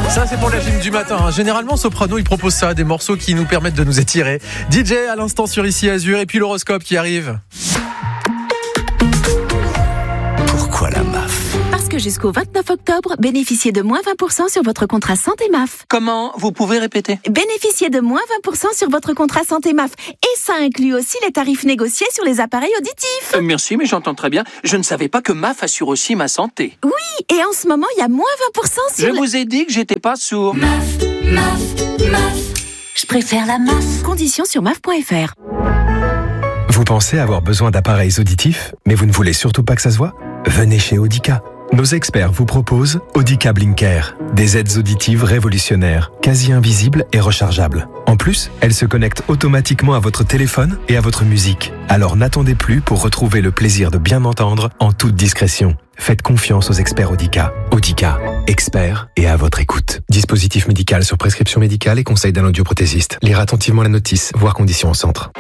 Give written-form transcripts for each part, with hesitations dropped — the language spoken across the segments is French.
Ça, c'est pour la gym du matin. Généralement, Soprano, il propose ça, des morceaux qui nous permettent de nous étirer. DJ à l'instant sur Ici Azur, et puis l'horoscope qui arrive. Pourquoi la MAF ? Parce que jusqu'au 29 octobre, bénéficiez de moins 20% sur votre contrat santé MAF. Comment ? Vous pouvez répéter ? Bénéficiez de moins 20% sur votre contrat santé MAF. Et ça inclut aussi les tarifs négociés sur les appareils auditifs. Merci, mais j'entends très bien. Je ne savais pas que MAF assure aussi ma santé. Oui, et en ce moment, il y a moins 20% sur Je vous ai dit que j'étais pas sourd. MAF. Je préfère la MAF. Conditions sur MAF.fr. Vous pensez avoir besoin d'appareils auditifs, mais vous ne voulez surtout pas que ça se voit ? Venez chez Audica. Nos experts vous proposent Audica Blinker, des aides auditives révolutionnaires, quasi invisibles et rechargeables. En plus, elles se connectent automatiquement à votre téléphone et à votre musique. Alors n'attendez plus pour retrouver le plaisir de bien entendre en toute discrétion. Faites confiance aux experts Audica. Audica, experts et à votre écoute. Dispositif médical sur prescription médicale et conseil d'un audioprothésiste. Lire attentivement la notice, voir conditions au centre.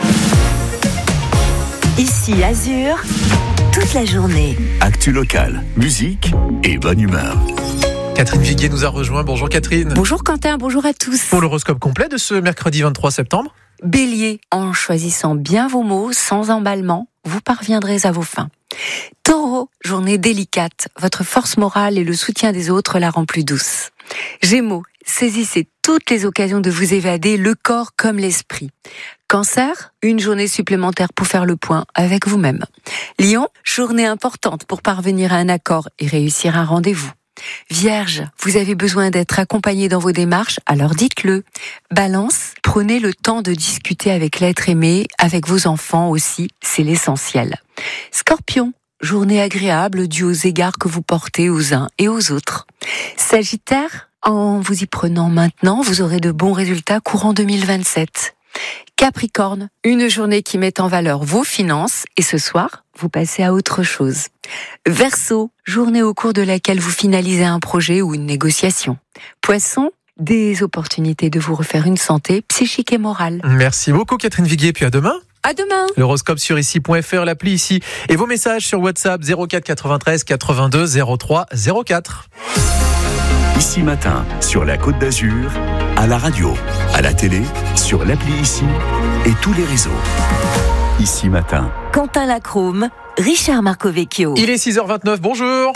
Ici Azur, toute la journée. Actu locale, musique et bonne humeur. Catherine Viguier nous a rejoint. Bonjour Catherine. Bonjour Quentin, bonjour à tous. Pour l'horoscope complet de ce mercredi 23 septembre. Bélier, en choisissant bien vos mots, sans emballement, vous parviendrez à vos fins. Taureau, journée délicate, votre force morale et le soutien des autres la rend plus douce. Gémeaux, saisissez toutes les occasions de vous évader, le corps comme l'esprit. Cancer, une journée supplémentaire pour faire le point avec vous-même. Lion, journée importante pour parvenir à un accord et réussir un rendez-vous. Vierge, vous avez besoin d'être accompagné dans vos démarches, alors dites-le. Balance, prenez le temps de discuter avec l'être aimé, avec vos enfants aussi, c'est l'essentiel. Scorpion, journée agréable due aux égards que vous portez aux uns et aux autres. Sagittaire, en vous y prenant maintenant, vous aurez de bons résultats courant 2027. Capricorne, une journée qui met en valeur vos finances et ce soir, vous passez à autre chose. Verseau, journée au cours de laquelle vous finalisez un projet ou une négociation. Poisson, des opportunités de vous refaire une santé psychique et morale. Merci beaucoup Catherine Viguier, puis à demain. À demain. L'horoscope sur ici.fr, l'appli ici. Et vos messages sur WhatsApp 04 93 82 03 04. Ici matin, sur la Côte d'Azur, à la radio, à la télé, sur l'appli Ici et tous les réseaux. Ici matin. Quentin Lacrome, Richard Marcovecchio. Il est 6h29, bonjour.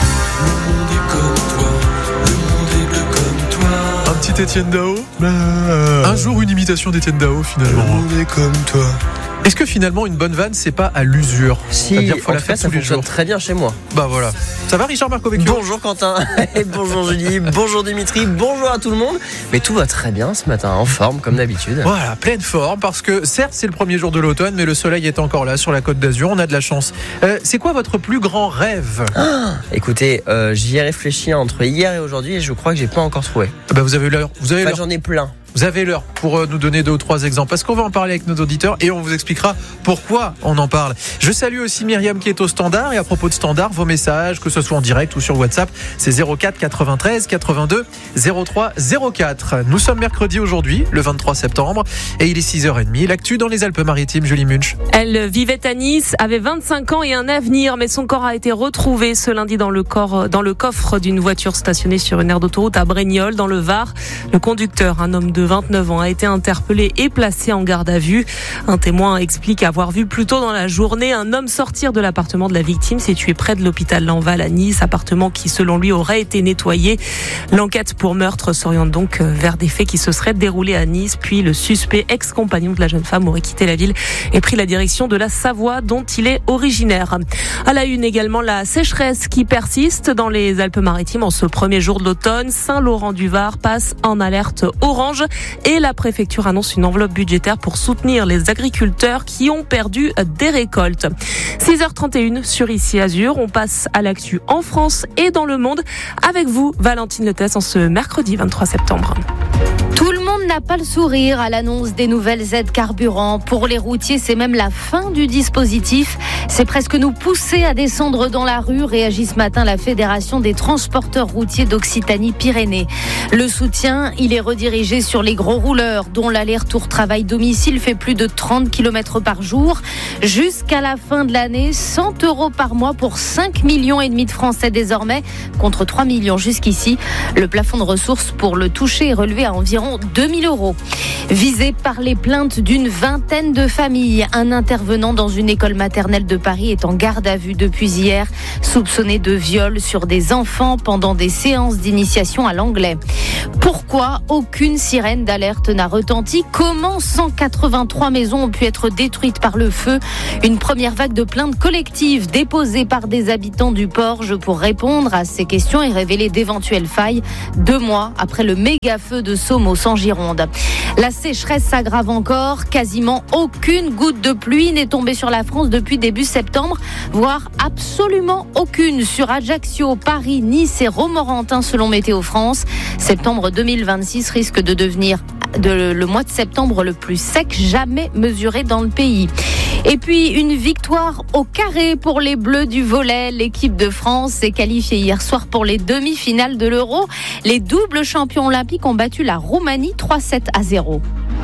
Un petit Étienne Dao. Un jour une imitation d'Étienne Dao finalement. Le monde est comme toi. Est-ce que finalement une bonne vanne c'est pas à l'usure ? Si, C'est-à-dire, faut en la tout faire cas, ça tous les fonctionne jours. très bien chez moi. Bah voilà. Ça va Richard Marcovecchio ? Bonjour Quentin, et bonjour Julie, bonjour Dimitri, bonjour à tout le monde. Mais tout va très bien ce matin, en forme comme d'habitude. Voilà, pleine forme, parce que certes c'est le premier jour de l'automne, mais le soleil est encore là sur la Côte d'Azur, on a de la chance. C'est quoi votre plus grand rêve ? Écoutez, j'y ai réfléchi entre hier et aujourd'hui et je crois que j'ai pas encore trouvé. Bah vous avez l'heure. Vous avez Enfin, l'heure. j'en ai plein. Vous avez l'heure pour nous donner 2 ou 3 exemples, parce qu'on va en parler avec nos auditeurs et on vous expliquera pourquoi on en parle. Je salue aussi Myriam qui est au standard, et à propos de standard, vos messages, que ce soit en direct ou sur WhatsApp, c'est 04 93 82 03 04. Nous sommes mercredi aujourd'hui, le 23 septembre, et il est 6h30. L'actu dans les Alpes-Maritimes, Julie Munch. Elle vivait à Nice, avait 25 ans et un avenir, mais son corps a été retrouvé ce lundi dans le coffre d'une voiture stationnée sur une aire d'autoroute à Brignoles, dans le Var. Le conducteur, un homme de 29 ans, a été interpellé et placé en garde à vue. Un témoin explique avoir vu plus tôt dans la journée un homme sortir de l'appartement de la victime situé près de l'hôpital Lanval à Nice, appartement qui selon lui aurait été nettoyé. L'enquête pour meurtre s'oriente donc vers des faits qui se seraient déroulés à Nice, puis le suspect, ex-compagnon de la jeune femme, aurait quitté la ville et pris la direction de la Savoie dont il est originaire. À la une également, la sécheresse qui persiste dans les Alpes-Maritimes en ce premier jour de l'automne. Saint-Laurent-du-Var passe en alerte orange et la préfecture annonce une enveloppe budgétaire pour soutenir les agriculteurs qui ont perdu des récoltes. 6h31 sur Ici Azur, on passe à l'actu en France et dans le monde avec vous, Valentine Letès, en ce mercredi 23 septembre. Tout le monde monde n'a pas le sourire à l'annonce des nouvelles aides carburant. Pour les routiers, c'est même la fin du dispositif. C'est presque nous pousser à descendre dans la rue, réagit ce matin la Fédération des transporteurs routiers d'Occitanie-Pyrénées. Le soutien, il est redirigé sur les gros rouleurs, dont l'aller-retour travail-domicile fait plus de 30 km par jour. Jusqu'à la fin de l'année, 100 € par mois pour 5,5 millions de Français désormais, contre 3 millions jusqu'ici. Le plafond de ressources pour le toucher est relevé à environ 2 000 €. Visé par les plaintes d'une vingtaine de familles, un intervenant dans une école maternelle de Paris est en garde à vue depuis hier, soupçonné de viol sur des enfants pendant des séances d'initiation à l'anglais. Pourquoi aucune sirène d'alerte n'a retenti ? Comment 183 maisons ont pu être détruites par le feu ? Une première vague de plaintes collectives déposées par des habitants du Porge pour répondre à ces questions et révéler d'éventuelles failles 2 mois après le méga-feu de Somos en Gironde. La sécheresse s'aggrave encore. Quasiment aucune goutte de pluie n'est tombée sur la France depuis début septembre, voire absolument aucune sur Ajaccio, Paris, Nice et Romorantin selon Météo France. Septembre 2026 risque de devenir le mois de septembre le plus sec jamais mesuré dans le pays. Et puis une victoire au carré pour les Bleus du volley. L'équipe de France s'est qualifiée hier soir pour les demi-finales de l'Euro. Les doubles champions olympiques ont battu la Roumanie 3-7-0.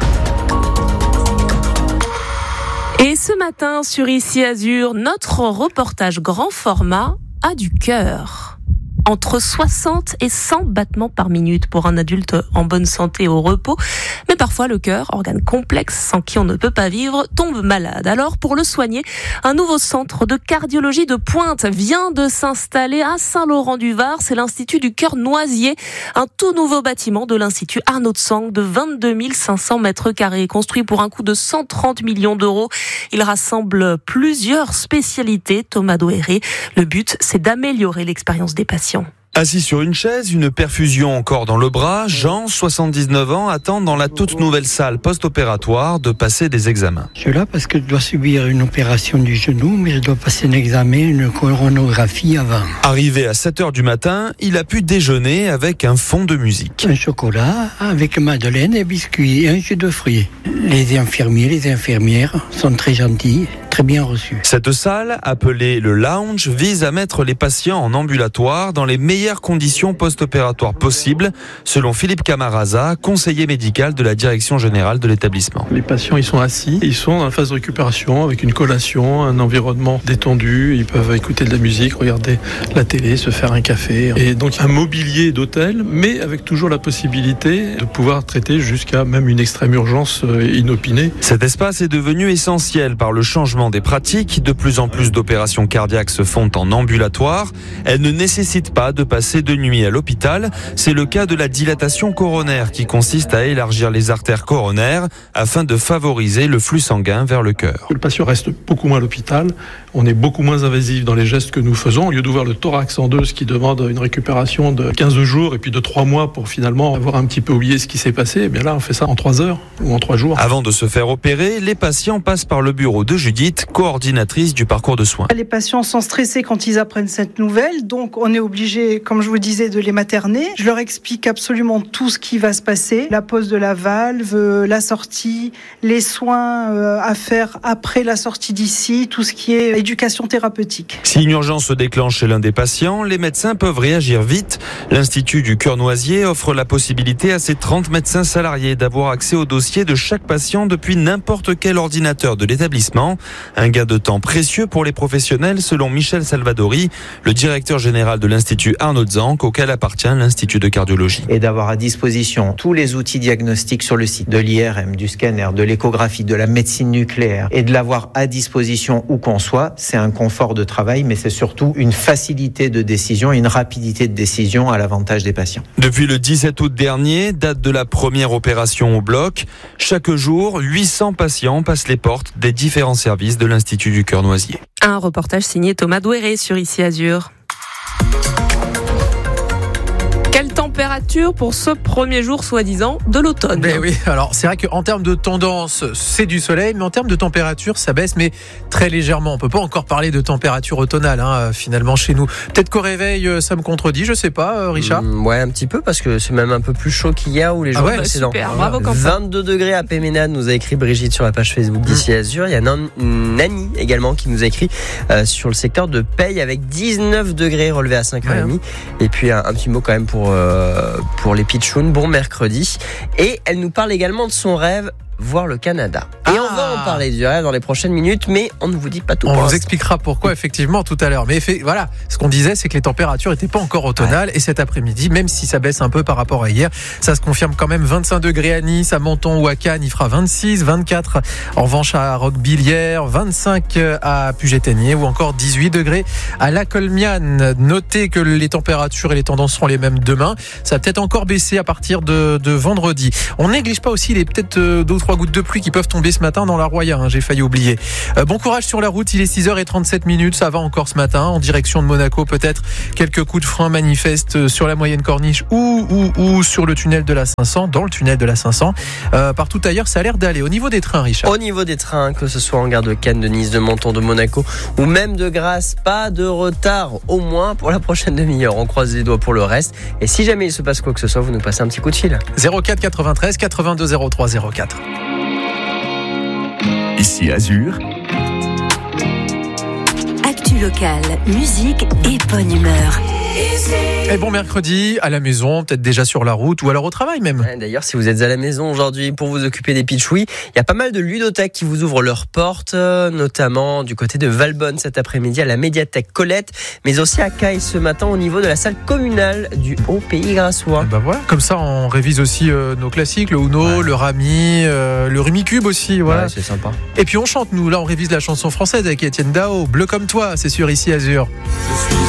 Et ce matin sur Ici Azur, notre reportage grand format a du cœur. Entre 60 et 100 battements par minute pour un adulte en bonne santé au repos. Mais parfois, le cœur, organe complexe sans qui on ne peut pas vivre, tombe malade. Alors, pour le soigner, un nouveau centre de cardiologie de pointe vient de s'installer à Saint-Laurent-du-Var. C'est l'Institut du Cœur Noisier, un tout nouveau bâtiment de l'Institut Arnaud de Sang de 22 500 mètres carrés, construit pour un coût de 130 millions d'euros. Il rassemble plusieurs spécialités. Thomas Douéré, le but, c'est d'améliorer l'expérience des patients. Assis sur une chaise, une perfusion encore dans le bras, Jean, 79 ans, attend dans la toute nouvelle salle post-opératoire de passer des examens. Je suis là parce que je dois subir une opération du genou, mais je dois passer un examen, une coronographie avant. Arrivé à 7h du matin, il a pu déjeuner avec un fond de musique. Un chocolat avec madeleine et biscuits et un jus de fruits. Les infirmiers, les infirmières sont très gentils, très bien reçus. Cette salle, appelée le lounge, vise à mettre les patients en ambulatoire dans les meilleures conditions post-opératoires possibles, selon Philippe Camaraza, conseiller médical de la direction générale de l'établissement. Les patients, ils sont assis, ils sont dans la phase de récupération avec une collation, un environnement détendu, ils peuvent écouter de la musique, regarder la télé, se faire un café. Et donc un mobilier d'hôtel, mais avec toujours la possibilité de pouvoir traiter jusqu'à même une extrême urgence inopinée. Cet espace est devenu essentiel par le changement des pratiques. De plus en plus d'opérations cardiaques se font en ambulatoire. Elles ne nécessitent pas de passer de nuit à l'hôpital. C'est le cas de la dilatation coronaire qui consiste à élargir les artères coronaires afin de favoriser le flux sanguin vers le cœur. Le patient reste beaucoup moins à l'hôpital. On est beaucoup moins invasif dans les gestes que nous faisons. Au lieu d'ouvrir le thorax en deux, ce qui demande une récupération de 15 jours et puis de 3 mois pour finalement avoir un petit peu oublié ce qui s'est passé, eh bien là, on fait ça en 3 heures ou en 3 jours. Avant de se faire opérer, les patients passent par le bureau de Judith, coordinatrice du parcours de soins. Les patients sont stressés quand ils apprennent cette nouvelle, donc on est obligé, comme je vous disais, de les materner. Je leur explique absolument tout ce qui va se passer, la pose de la valve, la sortie, les soins à faire après la sortie d'ici, tout ce qui est éducation thérapeutique. Si une urgence se déclenche chez l'un des patients, les médecins peuvent réagir vite. L'Institut du Cœur Noisier offre la possibilité à ses 30 médecins salariés d'avoir accès au dossier de chaque patient depuis n'importe quel ordinateur de l'établissement. Un gain de temps précieux pour les professionnels, selon Michel Salvadori, le directeur général de l'Institut Arnaud de Sang, auquel appartient l'Institut de cardiologie. Et d'avoir à disposition tous les outils diagnostiques sur le site, de l'IRM, du scanner, de l'échographie, de la médecine nucléaire, et de l'avoir à disposition où qu'on soit, c'est un confort de travail, mais c'est surtout une facilité de décision et une rapidité de décision à l'avantage des patients. Depuis le 17 août dernier, date de la première opération au bloc, chaque jour, 800 patients passent les portes des différents services de l'Institut du Cœur Noisier. Un reportage signé Thomas Douéré sur Ici Azur. Quelle température pour ce premier jour, soi-disant, de l'automne? Ben oui, alors c'est vrai qu'en termes de tendance, c'est du soleil, mais en termes de température, ça baisse, mais très légèrement. On peut pas encore parler de température automnale, finalement, chez nous. Peut-être qu'au réveil, ça me contredit, je sais pas, Richard. Ouais, un petit peu, parce que c'est même un peu plus chaud qu'hier ou les jours précédents. Super, bravo Quentin. 22 degrés à Péménade, nous a écrit Brigitte sur la page Facebook d'ici Azur. Il y a Nani également qui nous a écrit sur le secteur de Peille avec 19 degrés relevés à 5h30. Et puis un petit mot quand même pour les pitchouns. Bon mercredi. Et elle nous parle également de son rêve, voir le Canada. Et on va en parler du rêve dans les prochaines minutes, mais on ne vous dit pas tout. On vous expliquera pourquoi effectivement tout à l'heure. Mais voilà, ce qu'on disait, c'est que les températures n'étaient pas encore automnales. Et cet après-midi, même si ça baisse un peu par rapport à hier, ça se confirme quand même. 25 degrés à Nice, à Menton ou à Cannes, il fera 26, 24 en revanche à Roquebillière, 25 à Puget-Théniers ou encore 18 degrés à La Colmiane. Notez que les températures et les tendances seront les mêmes demain. Ça va peut-être encore baisser à partir de vendredi. On néglige pas aussi les peut-être 2 ou 3 gouttes de pluie qui peuvent tomber ce matin dans la Roya, j'ai failli oublier. Bon courage sur la route, il est 6h37, ça va encore ce matin, en direction de Monaco, peut-être quelques coups de frein manifestes sur la moyenne corniche ou sur le tunnel de la 500, dans le tunnel de la 500. Partout ailleurs, ça a l'air d'aller. Au niveau des trains, Richard. Au niveau des trains, que ce soit en gare de Cannes, de Nice, de Menton, de Monaco ou même de Grasse, pas de retard, au moins pour la prochaine demi-heure. On croise les doigts pour le reste. Et si jamais il se passe quoi que ce soit, vous nous passez un petit coup de fil. 04 93 82 03 04. Ici Azur. Actu locale, musique et bonne humeur. Et bon mercredi, à la maison, peut-être déjà sur la route ou alors au travail même. D'ailleurs, si vous êtes à la maison aujourd'hui pour vous occuper des pitchouis, il y a pas mal de ludothèques qui vous ouvrent leurs portes, notamment du côté de Valbonne cet après-midi à la médiathèque Colette, mais aussi à Caille ce matin au niveau de la salle communale du Haut-Pays Grassois. Ben voilà, comme ça on révise aussi nos classiques, le Uno, le Rami, le Rumicube aussi. Voilà. Ouais, c'est sympa. Et puis on chante, nous, là on révise la chanson française avec Étienne Dao, Bleu comme toi, c'est sur Ici Azur. Je suis